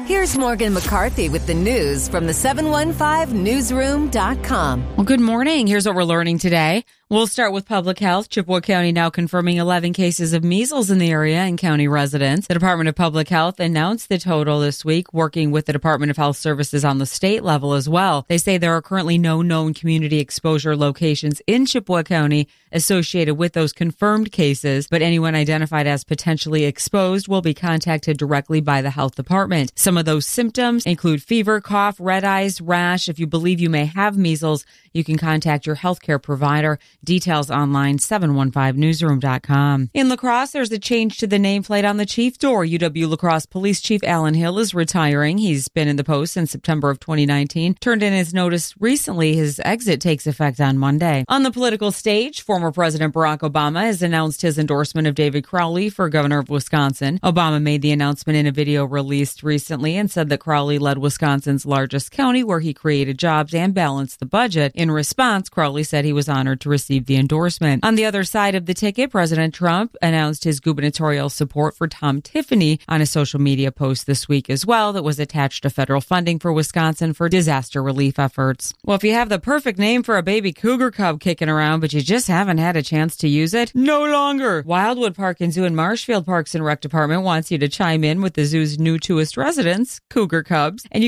Here's Morgan McCarthy with the news from the 715newsroom.com. Well, good morning. Here's what we're learning today. We'll start with public health. Chippewa County now confirming 11 cases of measles in the area and county residents. The Department of Public Health announced the total this week, working with the Department of Health Services on the state level as well. They say there are currently no known community exposure locations in Chippewa County associated with those confirmed cases, but anyone identified as potentially exposed will be contacted directly by the health department. Some of those symptoms include fever, cough, red eyes, rash. If you believe you may have measles, you can contact your healthcare provider. Details online, 715newsroom.com. In La Crosse, there's a change to the nameplate on the chief door. UW La Crosse Police Chief Alan Hill is retiring. He's been in the post since September of 2019. Turned in his notice recently. His exit takes effect on Monday. On the political stage, former President Barack Obama has announced his endorsement of David Crowley for governor of Wisconsin. Obama made the announcement in a video released recently and said that Crowley led Wisconsin's largest county, where he created jobs and balanced the budget. In response, Crowley said he was honored to receive the endorsement. On the other side of the ticket, President Trump announced his gubernatorial support for Tom Tiffany on a social media post this week as well that was attached to federal funding for Wisconsin for disaster relief efforts. Well, if you have the perfect name for a baby cougar cub kicking around, but you just haven't had a chance to use it, no longer. Wildwood Park and Zoo and Marshfield Parks and Rec Department wants you to chime in with the zoo's new newest residents, cougar cubs, and you